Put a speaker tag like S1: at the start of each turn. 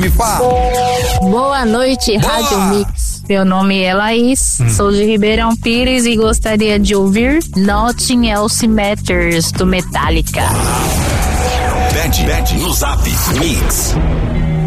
S1: me fala.
S2: Boa noite,
S1: Boa.
S2: Rádio Mix. Meu nome é Laís, sou de Ribeirão Pires e gostaria de ouvir Nothing Else Matters, do Metallica.
S3: Pede no Zap Mix.